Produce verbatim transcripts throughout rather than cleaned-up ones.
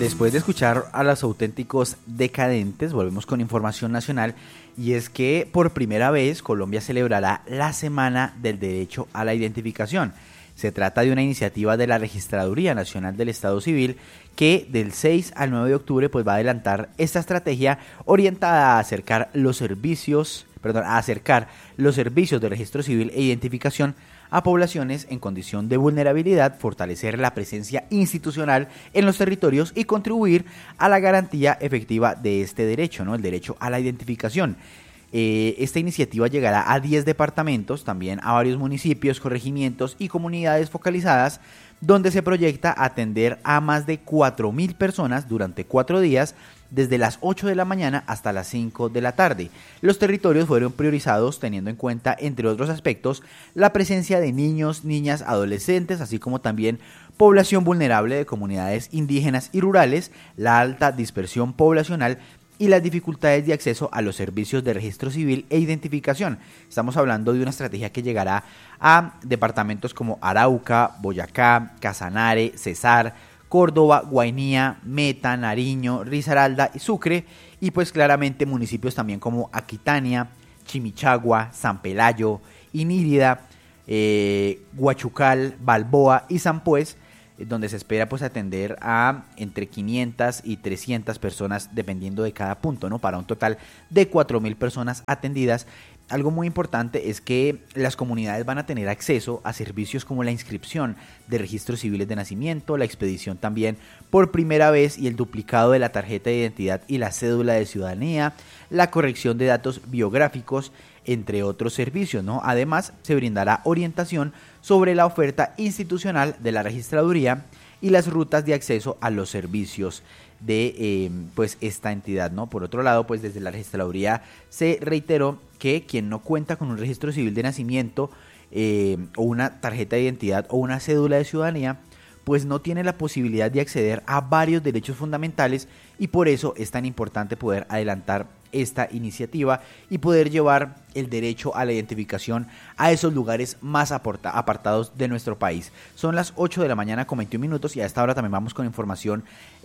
Después de escuchar a los auténticos decadentes, volvemos con información nacional, y es que por primera vez Colombia celebrará la Semana del Derecho a la Identificación. Se trata de una iniciativa de la Registraduría Nacional del Estado Civil que del seis al nueve de octubre pues va a adelantar esta estrategia orientada a acercar los servicios, perdón, a acercar los servicios de registro civil e identificación a poblaciones en condición de vulnerabilidad, fortalecer la presencia institucional en los territorios y contribuir a la garantía efectiva de este derecho, ¿no? El derecho a la identificación. Eh, esta iniciativa llegará a diez departamentos, también a varios municipios, corregimientos y comunidades focalizadas, donde se proyecta atender a más de cuatro mil personas durante cuatro días, desde las ocho de la mañana hasta las cinco de la tarde. Los territorios fueron priorizados teniendo en cuenta, entre otros aspectos, la presencia de niños, niñas, adolescentes, así como también población vulnerable de comunidades indígenas y rurales, la alta dispersión poblacional y las dificultades de acceso a los servicios de registro civil e identificación. Estamos hablando de una estrategia que llegará a departamentos como Arauca, Boyacá, Casanare, Cesar, Córdoba, Guainía, Meta, Nariño, Risaralda y Sucre, y pues claramente municipios también como Aquitania, Chimichagua, San Pelayo, Inírida, eh, Guachucal, Balboa y San Pues, donde se espera pues atender a entre quinientas y trescientas personas dependiendo de cada punto, ¿no? Para un total de cuatro mil personas atendidas. Algo muy importante es que las comunidades van a tener acceso a servicios como la inscripción de registros civiles de nacimiento, la expedición también por primera vez y el duplicado de la tarjeta de identidad y la cédula de ciudadanía, la corrección de datos biográficos, entre otros servicios, ¿no? Además, se brindará orientación sobre la oferta institucional de la registraduría y las rutas de acceso a los servicios de eh, pues esta entidad, ¿no? Por otro lado, pues desde la registraduría se reiteró que quien no cuenta con un registro civil de nacimiento eh, o una tarjeta de identidad o una cédula de ciudadanía, pues no tiene la posibilidad de acceder a varios derechos fundamentales, y por eso es tan importante poder adelantar esta iniciativa y poder llevar el derecho a la identificación a esos lugares más aporta, apartados de nuestro país. Son las ocho de la mañana con veintiún minutos y a esta hora también vamos con información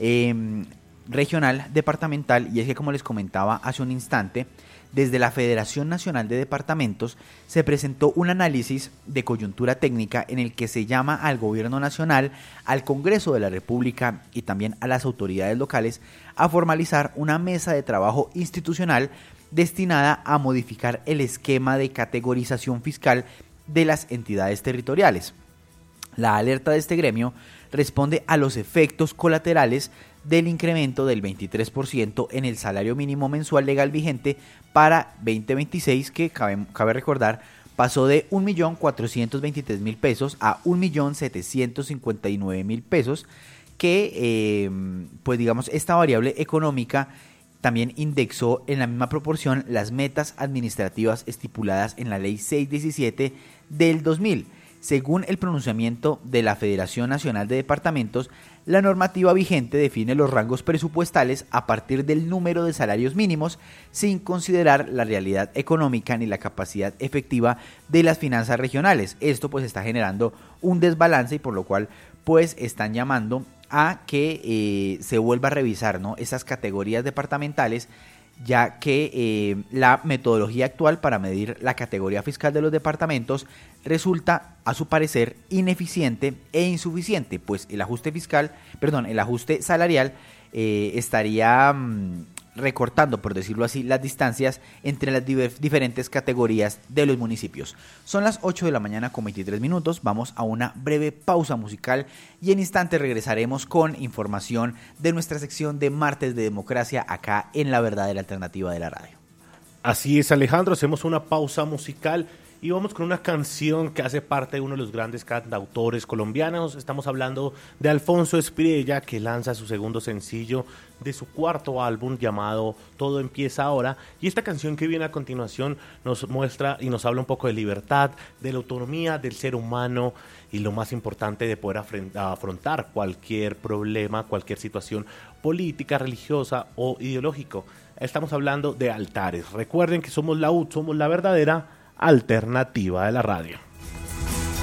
eh, regional, departamental, y es que, como les comentaba hace un instante, desde la Federación Nacional de Departamentos se presentó un análisis de coyuntura técnica en el que se llama al Gobierno Nacional, al Congreso de la República y también a las autoridades locales a formalizar una mesa de trabajo institucional destinada a modificar el esquema de categorización fiscal de las entidades territoriales. La alerta de este gremio responde a los efectos colaterales del incremento del veintitrés por ciento en el salario mínimo mensual legal vigente para veinte veintiséis, que cabe, cabe recordar pasó de un millón cuatrocientos veintitrés mil pesos a un millón setecientos cincuenta y nueve mil pesos, que eh, pues digamos esta variable económica también indexó en la misma proporción las metas administrativas estipuladas en la ley seiscientos diecisiete del dos mil. Según el pronunciamiento de la Federación Nacional de Departamentos, la normativa vigente define los rangos presupuestales a partir del número de salarios mínimos, sin considerar la realidad económica ni la capacidad efectiva de las finanzas regionales. Esto pues está generando un desbalance, y por lo cual pues están llamando a que eh, se vuelva a revisar, ¿no?, esas categorías departamentales, ya que eh, la metodología actual para medir la categoría fiscal de los departamentos resulta, a su parecer, ineficiente e insuficiente, pues el ajuste fiscal, perdón, el ajuste salarial eh, estaría mmm, recortando, por decirlo así, las distancias entre las diver- diferentes categorías de los municipios. Son las ocho de la mañana con veintitrés minutos, vamos a una breve pausa musical y en instantes regresaremos con información de nuestra sección de Martes de Democracia acá en La Verdadera Alternativa de la Radio. Así es, Alejandro, hacemos una pausa musical y vamos con una canción que hace parte de uno de los grandes cantautores colombianos. Estamos hablando de Alfonso Espriella, que lanza su segundo sencillo de su cuarto álbum llamado Todo Empieza Ahora. Y esta canción que viene a continuación nos muestra y nos habla un poco de libertad, de la autonomía del ser humano y lo más importante, de poder afrontar cualquier problema, cualquier situación política, religiosa o ideológico. Estamos hablando de Altares. Recuerden que somos la U, somos la verdadera alternativa de la radio.